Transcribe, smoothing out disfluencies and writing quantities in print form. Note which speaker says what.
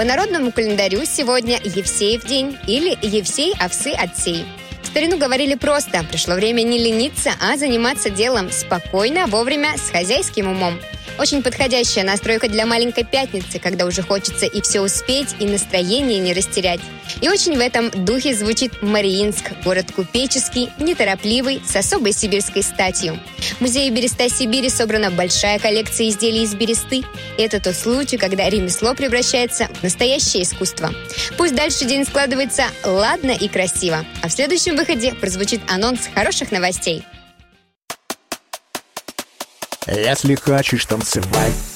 Speaker 1: По народному календарю сегодня Евсеев день или Евсей овсы отсей. В старину говорили просто: пришло время не лениться, а заниматься делом спокойно, вовремя, с хозяйским умом. Очень подходящая настройка для маленькой пятницы, когда уже хочется и все успеть, и настроение не растерять. И очень в этом духе звучит Мариинск, город купеческий, неторопливый, с особой сибирской статью. В музее береста Сибири собрана большая коллекция изделий из бересты. И это тот случай, когда ремесло превращается в настоящее искусство. Пусть дальше день складывается ладно и красиво, а в следующем выходе прозвучит анонс хороших новостей.
Speaker 2: Если хочешь танцевать,